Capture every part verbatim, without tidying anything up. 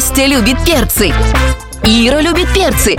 Настя любит перцы. Ира любит перцы.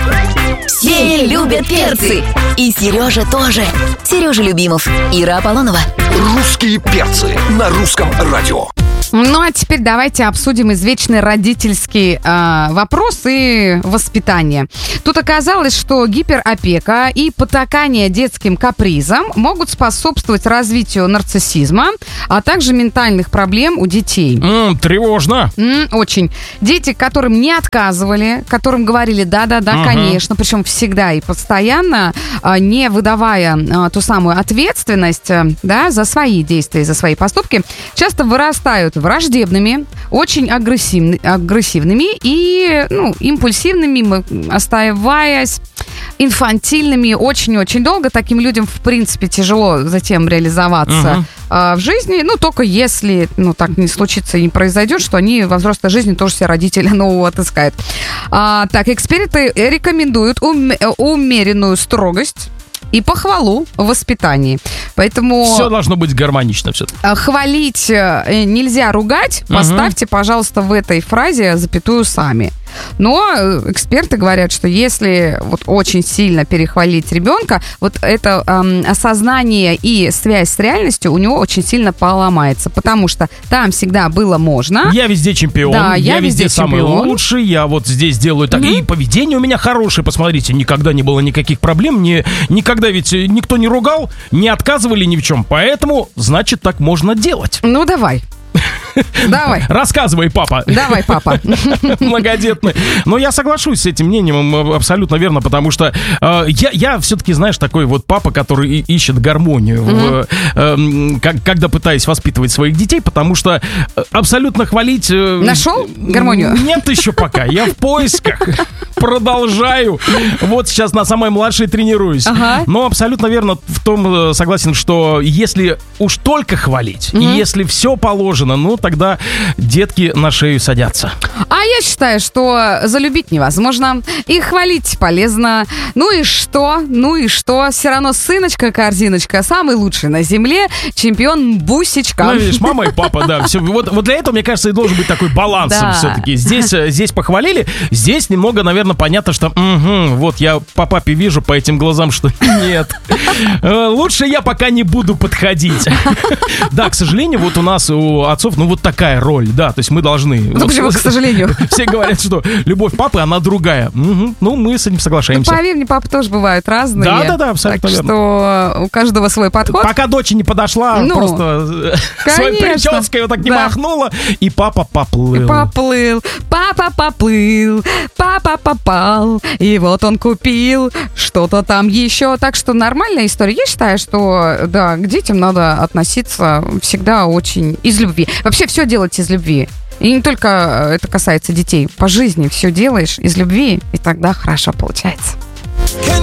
Все любят перцы. И Сережа тоже. Сережа Любимов, Ира Аполлонова. Русские перцы на русском радио. Ну, а теперь давайте обсудим извечный родительский э, вопрос и воспитание. Тут оказалось, что гиперопека и потакание детским капризам могут способствовать развитию нарциссизма, а также ментальных проблем у детей. М, тревожно. М, очень. Дети, которым не отказывали, которым говорили «да-да-да, Ага. конечно», причем всегда и постоянно, э, не выдавая э, ту самую ответственность э, да, за свои действия, за свои поступки, часто вырастают враждебными, очень агрессивны, агрессивными и ну, импульсивными, оставаясь инфантильными очень-очень долго. Таким людям, в принципе, тяжело затем реализоваться uh-huh. э, в жизни. Ну, только если ну, так не случится и не произойдет, что они во взрослой жизни тоже себе родителя нового отыскают. А, так, эксперты рекомендуют ум- умеренную строгость и похвалу в воспитании. Поэтому... Все должно быть гармонично все-таки. Хвалить нельзя, ругать. Угу. Поставьте, пожалуйста, в этой фразе запятую сами. Но эксперты говорят, что если вот очень сильно перехвалить ребенка, вот это эм, осознание и связь с реальностью у него очень сильно поломается, потому что там всегда было можно. Я везде чемпион, Да, я, я везде, везде самый чемпион. лучший, я вот здесь делаю так. Мгм. И поведение у меня хорошее, посмотрите, никогда не было никаких проблем, ни, никогда ведь никто не ругал, не отказывали ни в чем, поэтому, значит, так можно делать. Ну, давай. Давай. Рассказывай, папа. Давай, папа. Многодетный. Но я соглашусь с этим мнением абсолютно верно, потому что э, я, я все-таки, знаешь, такой вот папа, который и- ищет гармонию, в, э, как, когда пытаюсь воспитывать своих детей, потому что э, абсолютно хвалить... э, Нашел гармонию? Нет еще пока, я в поисках. Продолжаю. Вот сейчас на самой младшей тренируюсь. Ага. Но абсолютно верно в том, э, согласен, что если уж только хвалить, и если все положено, ну тогда детки на шею садятся. А я считаю, что залюбить невозможно, и хвалить полезно. Ну и что? Ну и что? Все равно сыночка-корзиночка самый лучший на земле, чемпион Бусечка. Ну, видишь, мама и папа, да. Все, вот, вот для этого, мне кажется, и должен быть такой баланс Да. все-таки. Здесь, э, здесь похвалили, здесь немного, наверное, понятно, что угу, вот я по папе вижу, по этим глазам, что нет. Э, Лучше я пока не буду подходить. Да, к сожалению, вот у нас, у отцов, ну, вот такая роль, да, то есть мы должны... Ну, почему, к сожалению? Все говорят, что любовь папы, она другая. Мгм. Ну, мы с этим Ну, соглашаемся. поверь мне, папы тоже бывают разные. Да-да-да, абсолютно так верно. что у каждого свой подход. Пока дочь не подошла, Ну, просто э, своей конечно. прической вот так не Да. махнула, и папа поплыл. Поплыл, папа поплыл, папа попал, и вот он купил что-то там еще. Так что нормальная история. Я считаю, что, да, к детям надо относиться всегда очень из любви. Вообще все делать из любви. И не только это касается детей. По жизни все делаешь из любви, и тогда хорошо получается.